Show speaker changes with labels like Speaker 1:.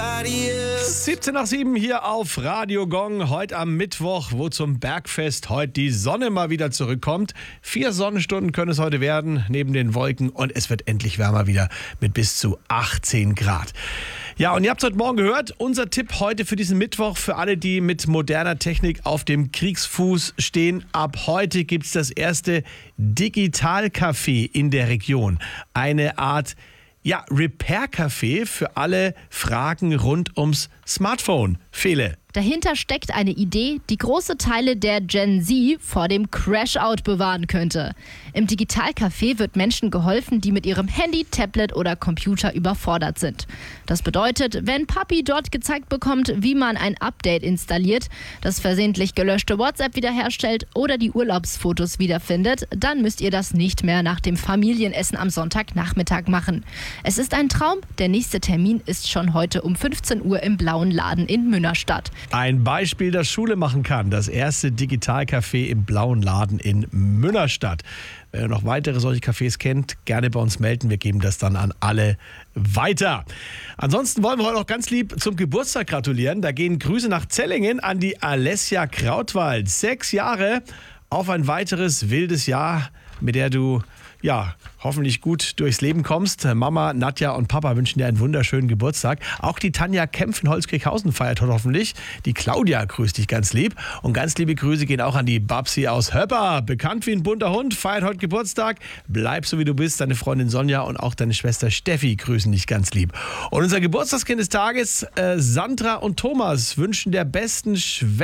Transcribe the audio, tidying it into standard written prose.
Speaker 1: 7:17 hier auf Radio Gong. Heute am Mittwoch, wo zum Bergfest heute die Sonne mal wieder zurückkommt. 4 Sonnenstunden können es heute werden, neben den Wolken. Und es wird endlich wärmer wieder mit bis zu 18 Grad. Ja, und ihr habt es heute Morgen gehört. Unser Tipp heute für diesen Mittwoch, für alle, die mit moderner Technik auf dem Kriegsfuß stehen. Ab heute gibt es das erste Digital-Café in der Region. Eine Art Repair-Café für alle Fragen rund ums Smartphone. Fele.
Speaker 2: Dahinter steckt eine Idee, die große Teile der Gen Z vor dem Crash-Out bewahren könnte. Im Digitalcafé wird Menschen geholfen, die mit ihrem Handy, Tablet oder Computer überfordert sind. Das bedeutet, wenn Papi dort gezeigt bekommt, wie man ein Update installiert, das versehentlich gelöschte WhatsApp wiederherstellt oder die Urlaubsfotos wiederfindet, dann müsst ihr das nicht mehr nach dem Familienessen am Sonntagnachmittag machen. Es ist ein Traum, der nächste Termin ist schon heute um 15 Uhr im Blauen Laden in Münnerstadt.
Speaker 1: Ein Beispiel, das Schule machen kann. Das erste Digitalcafé im Blauen Laden in Münnerstadt. Wenn ihr noch weitere solche Cafés kennt, gerne bei uns melden. Wir geben das dann an alle weiter. Ansonsten wollen wir heute auch ganz lieb zum Geburtstag gratulieren. Da gehen Grüße nach Zellingen an die Alessia Krautwald. 6 Jahre auf ein weiteres wildes Jahr, mit der du hoffentlich gut durchs Leben kommst. Mama, Nadja und Papa wünschen dir einen wunderschönen Geburtstag. Auch die Tanja Kempf in Holzkirchhausen feiert heute hoffentlich. Die Claudia grüßt dich ganz lieb. Und ganz liebe Grüße gehen auch an die Babsi aus Höpper. Bekannt wie ein bunter Hund, feiert heute Geburtstag. Bleib so wie du bist. Deine Freundin Sonja und auch deine Schwester Steffi grüßen dich ganz lieb. Und unser Geburtstagskind des Tages, Sandra und Thomas, wünschen der besten Schwester